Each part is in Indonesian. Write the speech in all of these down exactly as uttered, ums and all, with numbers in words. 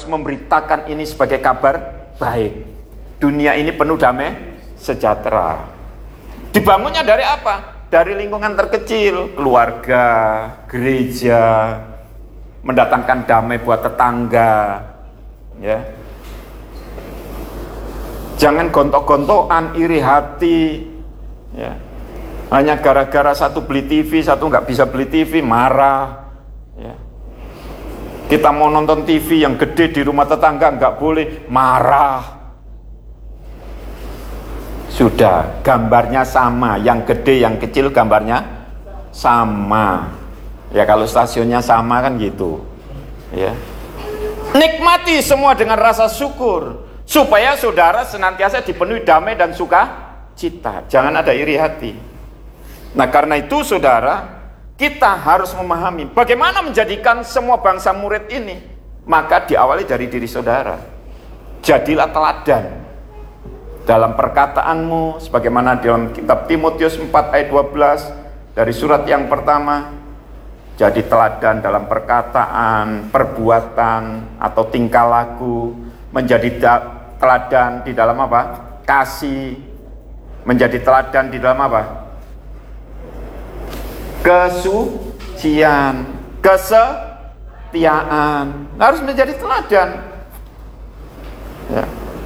memberitakan ini sebagai kabar baik. Dunia ini penuh damai sejahtera. Dibangunnya dari apa? Dari lingkungan terkecil, keluarga, gereja, mendatangkan damai buat tetangga, ya. Jangan gontok-gontokan, iri hati, ya. Hanya gara-gara satu beli T V, satu nggak bisa beli T V, marah, ya. Kita mau nonton T V yang gede di rumah tetangga nggak boleh, marah. Sudah, gambarnya sama, yang gede, yang kecil gambarnya sama. Ya kalau stasiunnya sama kan gitu. Ya. Nikmati semua dengan rasa syukur, supaya saudara senantiasa dipenuhi damai dan sukacita. Jangan ada iri hati. Nah karena itu saudara, kita harus memahami bagaimana menjadikan semua bangsa murid ini. Maka diawali dari diri saudara. Jadilah teladan dalam perkataanmu, sebagaimana dalam kitab Timotius empat ayat dua belas dari surat yang pertama. Jadi teladan dalam perkataan, perbuatan, atau tingkah laku. Menjadi teladan di dalam apa? Kasih. Menjadi teladan di dalam apa? Kesucian, kesetiaan. Harus menjadi teladan, ya.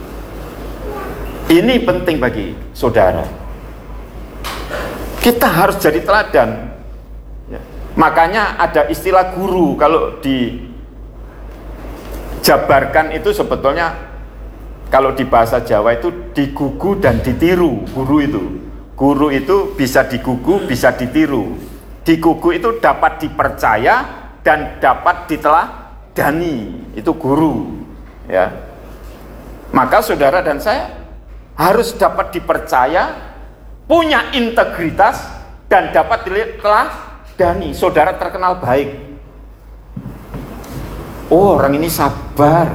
Ini penting bagi saudara. Kita harus jadi teladan, ya. Makanya ada istilah guru. Kalau dijabarkan itu sebetulnya, kalau di bahasa Jawa itu digugu dan ditiru. Guru itu Guru itu bisa digugu, bisa ditiru. Digugu itu dapat dipercaya dan dapat diteladani. Itu guru, ya. Maka saudara dan saya harus dapat dipercaya, punya integritas, dan dapat diteladani. Saudara terkenal baik. Oh, orang ini sabar.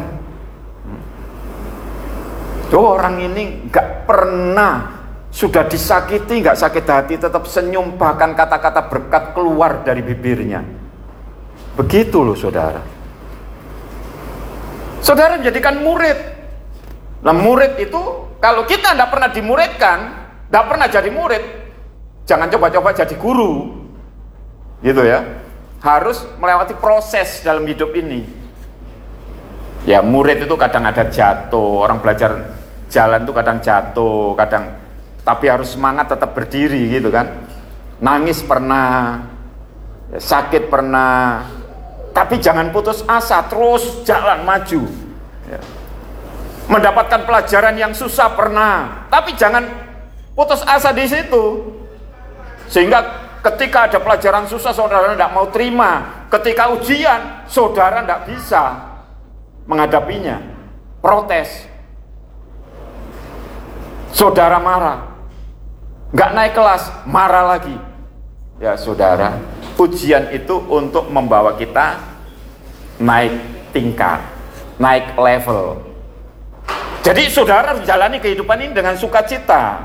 Oh, orang ini gak pernah, sudah disakiti gak sakit hati, tetap senyum, bahkan kata-kata berkat keluar dari bibirnya. Begitu loh saudara. Saudara menjadikan murid. Nah murid itu, kalau kita tidak pernah dimuridkan, tidak pernah jadi murid, jangan coba-coba jadi guru, gitu ya. Harus melewati proses dalam hidup ini. Ya murid itu kadang ada jatuh, orang belajar jalan itu kadang jatuh, kadang, tapi harus semangat tetap berdiri, gitu kan. Nangis pernah, sakit pernah, tapi jangan putus asa, terus jalan maju. Ya. Mendapatkan pelajaran yang susah pernah, tapi jangan putus asa di situ. Sehingga ketika ada pelajaran susah saudara tidak mau terima, ketika ujian saudara tidak bisa menghadapinya, protes, saudara marah, nggak naik kelas, marah lagi. Ya saudara, ujian itu untuk membawa kita naik tingkat, naik level. Jadi saudara menjalani kehidupan ini dengan sukacita.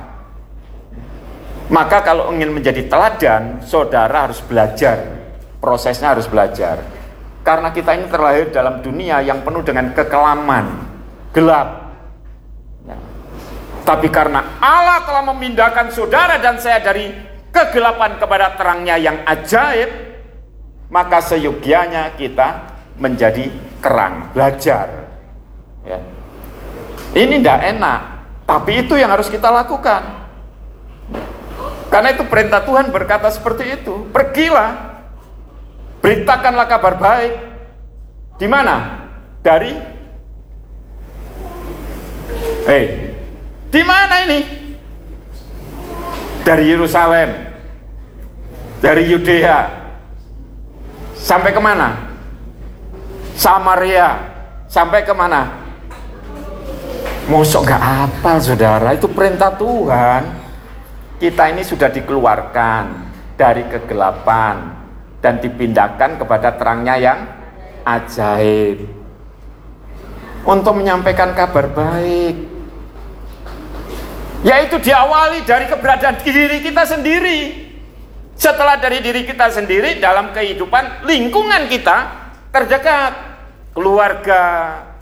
Maka kalau ingin menjadi teladan, saudara harus belajar. Prosesnya harus belajar. Karena kita ini terlahir dalam dunia yang penuh dengan kekelaman, gelap. Ya. Tapi karena Allah telah memindahkan saudara dan saya dari kegelapan kepada terangnya yang ajaib, maka seyogianya kita menjadi terang, belajar. Ya. Ini tidak enak, tapi itu yang harus kita lakukan. Karena itu perintah Tuhan berkata seperti itu. Pergilah, beritakanlah kabar baik. Di mana? Dari Hei, di mana ini? Dari Yerusalem, dari Yudea, sampai kemana? Samaria, sampai kemana? Mosok gak hafal saudara, itu perintah Tuhan. Kita ini sudah dikeluarkan dari kegelapan dan dipindahkan kepada terangnya yang ajaib untuk menyampaikan kabar baik, yaitu diawali dari keberadaan diri kita sendiri. Setelah dari diri kita sendiri, dalam kehidupan lingkungan kita terdekat, keluarga,